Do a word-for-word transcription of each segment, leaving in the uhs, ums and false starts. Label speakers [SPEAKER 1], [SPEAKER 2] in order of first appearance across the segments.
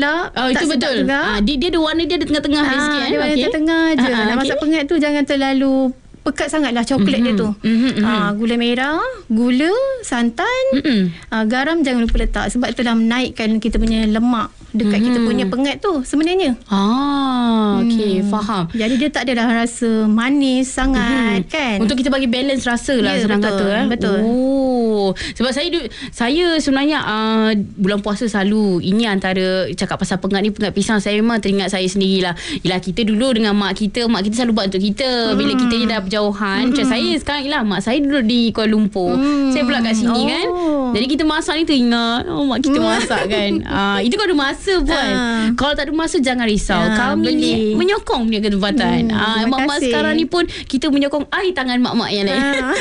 [SPEAKER 1] sedap.
[SPEAKER 2] Oh, itu betul. Ah, dia, dia ada warna dia ada tengah-tengah
[SPEAKER 1] ah,
[SPEAKER 2] sikit.
[SPEAKER 1] Dia warna
[SPEAKER 2] okay.
[SPEAKER 1] tengah je.
[SPEAKER 2] Ah,
[SPEAKER 1] Nak
[SPEAKER 2] okay.
[SPEAKER 1] masak pengat tu jangan terlalu pekat sangat lah coklat mm-hmm. dia tu. Mm-hmm. Ah, gula merah, gula, santan, mm-hmm. ah, garam jangan lupa letak. Sebab itulah menaikkan kita punya lemak dekat mm-hmm. kita punya pengat tu sebenarnya.
[SPEAKER 2] Ah, okey, hmm. faham.
[SPEAKER 1] Jadi dia tak adalah rasa manis sangat mm-hmm. kan.
[SPEAKER 2] Untuk kita bagi balance rasa lah,
[SPEAKER 1] ya,
[SPEAKER 2] senang
[SPEAKER 1] betul,
[SPEAKER 2] kata eh.
[SPEAKER 1] Betul.
[SPEAKER 2] Oh, sebab saya saya sebenarnya uh, bulan puasa selalu ini antara cakap pasal pengat ni, pengat pisang, saya memang teringat saya sendirilah. Yalah, kita dulu dengan mak kita, mak kita selalu buat untuk kita. Bila kita ni dah berjauhan, mm. macam saya sekarang ialah mak saya duduk di Kuala Lumpur. Mm. Saya pula kat sini oh. kan. Jadi kita masak ni teringat oh mak kita masak kan. Uh, itu kalau ada masa pun. Uh. Kalau tak ada masa jangan risau. Uh, Kami beli. ni menyokong punya ketempatan. Mm, uh, mak-mak sekarang ni pun kita menyokong air tangan mak-mak yang lain. Uh.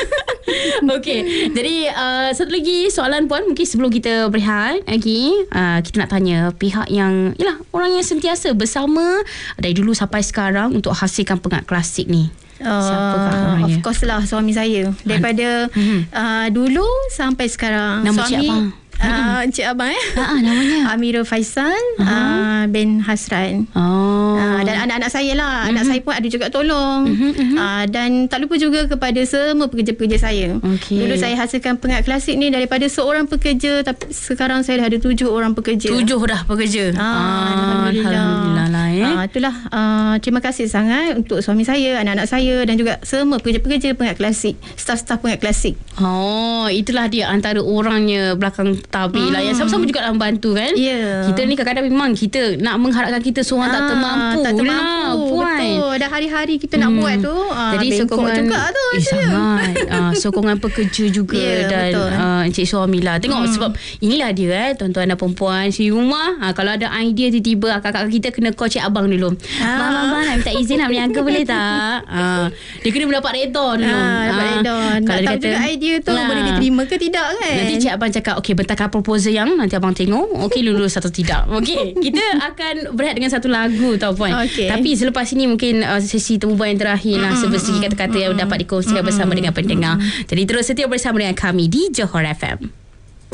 [SPEAKER 2] Okey. Jadi uh, satu lagi soalan puan, mungkin sebelum kita berehat, okey, uh, kita nak tanya pihak yang yalah orang yang sentiasa bersama dari dulu sampai sekarang untuk hasilkan pengat klasik ni.
[SPEAKER 1] Uh, of course lah suami saya. Daripada mm-hmm. uh, dulu sampai sekarang.
[SPEAKER 2] Nama
[SPEAKER 1] suami,
[SPEAKER 2] cik abang?
[SPEAKER 1] Uh, Cik Abang eh
[SPEAKER 2] uh, namanya
[SPEAKER 1] Amirul Faisal uh-huh. uh, bin Hasran.
[SPEAKER 2] Oh.
[SPEAKER 1] uh, Dan anak-anak saya lah. uh-huh. Anak saya pun ada juga tolong. uh-huh, uh-huh. Uh, Dan tak lupa juga kepada semua pekerja-pekerja saya. okay. Dulu saya hasilkan pengat klasik ni daripada seorang pekerja, tapi sekarang saya dah ada tujuh orang pekerja.
[SPEAKER 2] Tujuh dah pekerja.
[SPEAKER 1] uh, Alhamdulillah,
[SPEAKER 2] Alhamdulillah lah, eh.
[SPEAKER 1] uh, Itulah uh, terima kasih sangat untuk suami saya, anak-anak saya dan juga semua pekerja-pekerja pengat klasik, staf-staf pengat klasik.
[SPEAKER 2] Oh, itulah dia antara orangnya belakang tabir hmm. lah yang sama-sama juga dalam bantu kan.
[SPEAKER 1] Yeah.
[SPEAKER 2] Kita ni kadang-kadang memang kita nak mengharapkan kita seorang ah, tak termampu.
[SPEAKER 1] Tak termampu.
[SPEAKER 2] Lah, puan.
[SPEAKER 1] Betul. Dah hari-hari kita hmm. nak buat tu. Ah,
[SPEAKER 2] jadi sokongan
[SPEAKER 1] juga tu.
[SPEAKER 2] Eh, sangat. ah, sokongan pekerja juga yeah, dan uh, Encik Suami lah. Tengok hmm. sebab inilah dia eh tuan-tuan dan perempuan di rumah. Ah, kalau ada idea tiba-tiba kakak-kakak kita kena call Cik Abang dulu. Ah. Abang, abang nak minta izin nak berniaga boleh tak? Ah, dia kena mendapat redha dulu.
[SPEAKER 1] Ah, dapat
[SPEAKER 2] ah,
[SPEAKER 1] redha. Nak tahu juga idea tu lah. Boleh diterima ke tidak kan?
[SPEAKER 2] Nanti Cik Abang cakap okey bentangkan proposal yang nanti abang tengok okey lulus atau tidak. Okey, kita akan berehat dengan satu lagu tau puan. Okay. Tapi selepas ini mungkin uh, sesi temu bual yang terakhir lah, sebersegi kata-kata yang dapat dikongsikan bersama dengan pendengar. Jadi terus setia bersama dengan kami di Johor F M.